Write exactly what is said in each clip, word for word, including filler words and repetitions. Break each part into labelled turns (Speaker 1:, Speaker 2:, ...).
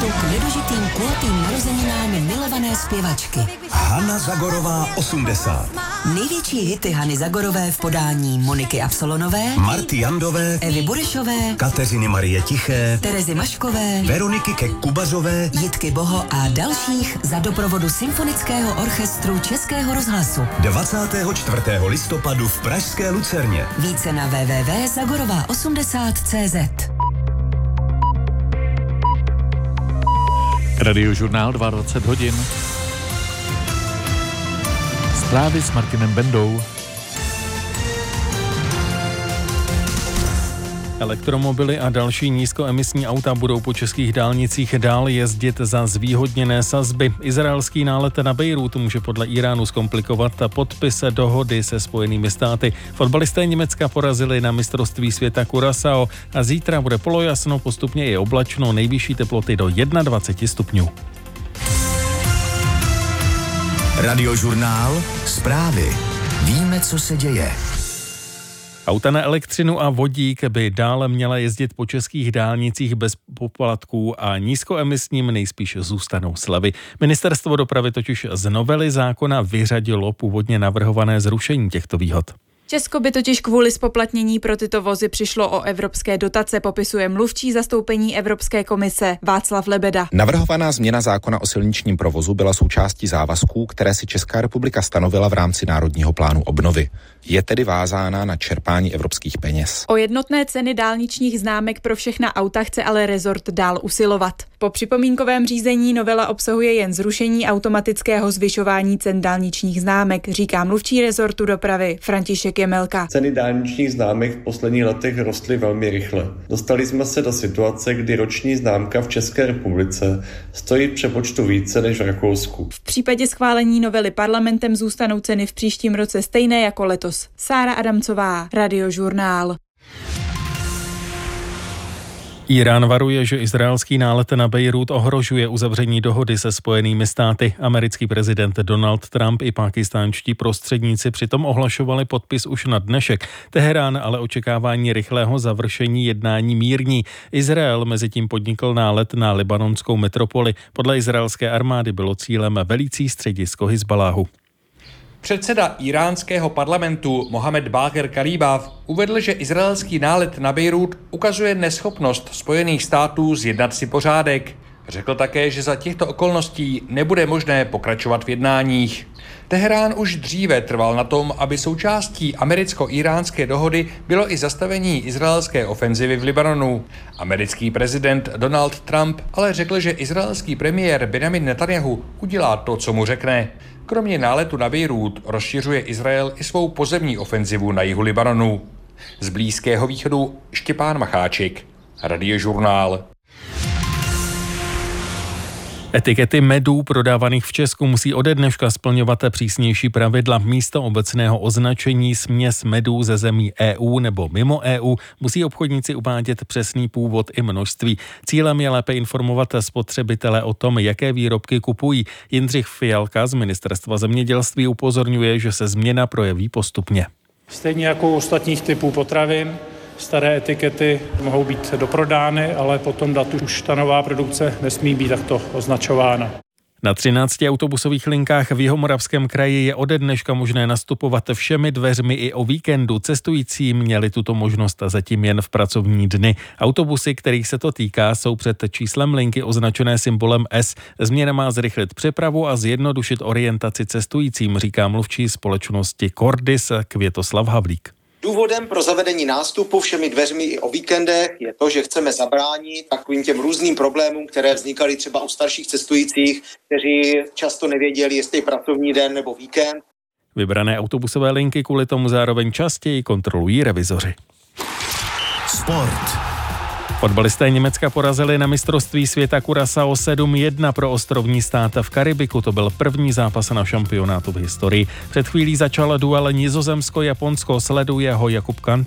Speaker 1: k nedožitým kulatým narozeninám milované zpěvačky.
Speaker 2: Hana Zagorová osmdesát.
Speaker 1: Největší hity Hany Zagorové v podání Moniky Absolonové,
Speaker 2: Marty Jandové,
Speaker 1: Evy Burešové,
Speaker 2: Kateřiny Marie Tiché,
Speaker 1: Terezy Maškové,
Speaker 2: Veroniky Kek-Kubazové,
Speaker 1: Jitky Boho a dalších za doprovodu Symfonického orchestru Českého rozhlasu.
Speaker 2: dvacátého čtvrtého listopadu v pražské Lucerně.
Speaker 1: Více na w w w tečka zagorová osmdesát tečka cé zet.
Speaker 3: Radiožurnál dvacet dva hodin. Zprávy s Martinem Bendou. Elektromobily a další nízkoemisní auta budou po českých dálnicích dál jezdit za zvýhodněné sazby. Izraelský nálet na Bejrút může podle Íránu zkomplikovat podpis dohody se Spojenými státy. Fotbalisté Německa porazili na mistrovství světa Curaçao a zítra bude polojasno, postupně i oblačno, nejvyšší teploty do dvacet jedna stupňů.
Speaker 2: Radiožurnál Zprávy. Víme, co se děje.
Speaker 3: Auta na elektřinu a vodík by dále měla jezdit po českých dálnicích bez poplatků a nízkoemisním nejspíš zůstanou slevy. Ministerstvo dopravy totiž z novely zákona vyřadilo původně navrhované zrušení těchto výhod.
Speaker 4: Česko by totiž kvůli spoplatnění pro tyto vozy přišlo o evropské dotace, popisuje mluvčí zastoupení Evropské komise Václav Lebeda.
Speaker 5: Navrhovaná změna zákona o silničním provozu byla součástí závazků, které si Česká republika stanovila v rámci Národního plánu obnovy. Je tedy vázána na čerpání evropských peněz.
Speaker 4: O jednotné ceny dálničních známek pro všechna auta chce ale rezort dál usilovat. Po připomínkovém řízení novela obsahuje jen zrušení automatického zvyšování cen dálničních známek, říká mluvčí rezortu dopravy František Jemelka.
Speaker 6: Ceny dálničních známek v posledních letech rostly velmi rychle. Dostali jsme se do situace, kdy roční známka v České republice stojí v přepočtu více než v Rakousku.
Speaker 4: V případě schválení novely parlamentem zůstanou ceny v příštím roce stejné jako letos. Sára Adamcová, Radiožurnál.
Speaker 3: Írán varuje, že izraelský nálet na Bejrút ohrožuje uzavření dohody se Spojenými státy. Americký prezident Donald Trump i pákistánští prostředníci přitom ohlašovali podpis už na dnešek. Teherán ale očekávání rychlého završení jednání mírní. Izrael mezitím podnikl nálet na libanonskou metropoli. Podle izraelské armády bylo cílem velící středisko Hizbaláhu.
Speaker 7: Předseda íránského parlamentu Mohamed Baqir Kalibaf uvedl, že izraelský nálet na Bejrút ukazuje neschopnost Spojených států zjednat si pořádek. Řekl také, že za těchto okolností nebude možné pokračovat v jednáních. Teherán už dříve trval na tom, aby součástí americko-íránské dohody bylo i zastavení izraelské ofenzivy v Libanonu. Americký prezident Donald Trump ale řekl, že izraelský premiér Benjamin Netanyahu udělá to, co mu řekne. Kromě náletu na Bejrút rozšiřuje Izrael i svou pozemní ofenzivu na jihu Libanonu. Z Blízkého východu Štěpán Macháček, Radiožurnál.
Speaker 3: Etikety medů prodávaných v Česku musí ode dneška splňovat přísnější pravidla. Místo obecného označení směs medů ze zemí E U nebo mimo E U musí obchodníci uvádět přesný původ i množství. Cílem je lépe informovat spotřebitele o tom, jaké výrobky kupují. Jindřich Fialka z Ministerstva zemědělství upozorňuje, že se změna projeví postupně.
Speaker 8: Stejně jako u ostatních typů potravin, staré etikety mohou být doprodány, ale po tom datu už ta nová produkce nesmí být takto označována.
Speaker 3: Na třinácti autobusových linkách v Jihomoravském kraji je ode dneška možné nastupovat všemi dveřmi i o víkendu. Cestující měli tuto možnost zatím jen v pracovní dny. Autobusy, kterých se to týká, jsou před číslem linky označené symbolem S. Změna má zrychlit přepravu a zjednodušit orientaci cestujícím, říká mluvčí společnosti Cordis Květoslav Havlík.
Speaker 9: Důvodem pro zavedení nástupu všemi dveřmi i o víkendech je to, že chceme zabránit takovým těm různým problémům, které vznikaly třeba u starších cestujících, kteří často nevěděli, jestli je pracovní den nebo víkend.
Speaker 3: Vybrané autobusové linky kvůli tomu zároveň častěji kontrolují revizoři.
Speaker 2: Sport.
Speaker 3: Fotbalisté Německa porazili na mistrovství světa Curaçao sedm jedna pro ostrovní stát v Karibiku. To byl první zápas na šampionátu v historii. Před chvílí začal duel Nizozemsko-Japonsko, sleduje ho Jakub Kanta.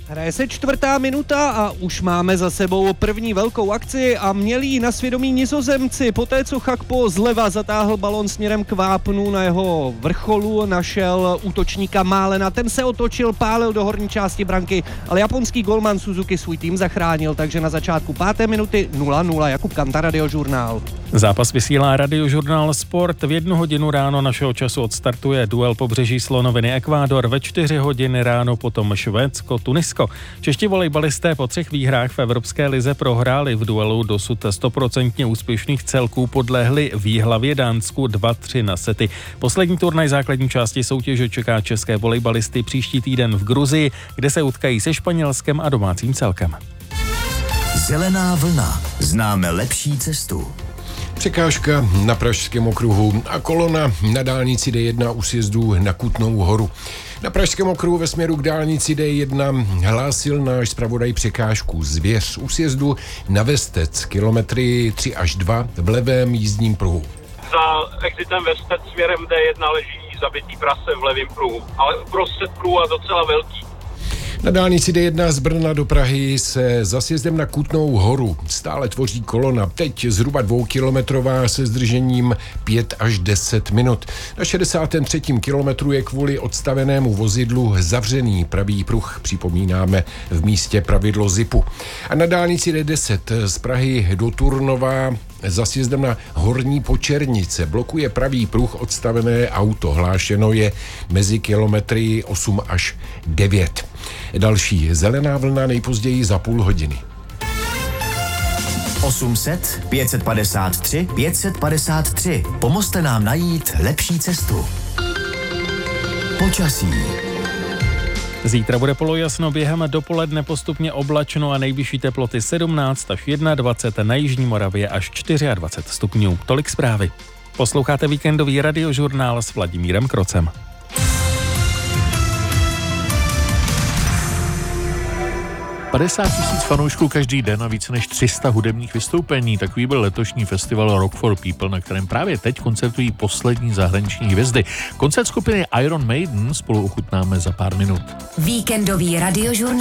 Speaker 10: Hraje se čtvrtá minuta a už máme za sebou první velkou akci a měli ji na svědomí Nizozemci. Poté, co Chakpo zleva zatáhl balon směrem k vápnu, na jeho vrcholu našel útočníka Málena. Ten se otočil, pálil do horní části branky, ale japonský golman Suzuki svůj tým zachránil, takže na začátku páté minuty nula nula. Jakub Kanta, Radiožurnál.
Speaker 3: Zápas vysílá Radiožurnál Sport. V jednu hodinu ráno našeho času odstartuje duel Pobřeží slonoviny Ekvádor, ve čtyři hodiny ráno potom Švédsko, Tunisko. Čeští volejbalisté po třech výhrách v Evropské lize prohráli v duelu dosud stoprocentně úspěšných celků, podlehli v Jihlavě Dánsku dva tři na sety. Poslední turnaj základní části soutěže čeká české volejbalisty příští týden v Gruzii, kde se utkají se Španělskem a domácím celkem.
Speaker 2: Zelená vlna. Známe lepší cestu.
Speaker 11: Překážka na Pražském okruhu a kolona na dálnici D jedna u sjezdu na Kutnou Horu. Na Pražském okruhu ve směru k dálnici D jedna hlásil náš zpravodaj překážku Zvěř u sjezdu na Vestec, kilometry tři až dva v levém jízdním pruhu.
Speaker 12: Za exitem Vestec směrem D jedna leží zabitý prase v levém pruhu, ale uprostřed pruhu a docela velký.
Speaker 11: Na dálnici D jedna z Brna do Prahy se za sjezdem na Kutnou Horu stále tvoří kolona, teď zhruba dvoukilometrová se zdržením pět až deset minut. Na šedesátém třetím kilometru je kvůli odstavenému vozidlu zavřený pravý pruh, připomínáme v místě pravidlo zipu. A na dálnici D deset z Prahy do Turnova za sjezdem na Horní Počernice blokuje pravý pruh odstavené auto. Hlášeno je mezi kilometry osm až devět. Další zelená vlna nejpozději za půl hodiny.
Speaker 2: osm set, pět set padesát tři, pět set padesát tři. Pomozte nám najít lepší cestu. Počasí.
Speaker 3: Zítra bude polojasno, během dopoledne postupně oblačno a nejvyšší teploty sedmnáct až dvacet jedna, na jižní Moravě až dvacet čtyři stupňů. Tolik zprávy. Posloucháte víkendový Radiožurnál s Vladimírem Krocem.
Speaker 13: padesát tisíc fanoušků každý den a více než tři sta hudebních vystoupení. Takový byl letošní festival Rock for People, na kterém právě teď koncertují poslední zahraniční hvězdy. Koncert skupiny Iron Maiden spolu ochutnáme za pár minut.
Speaker 1: Víkendový Radiožurnál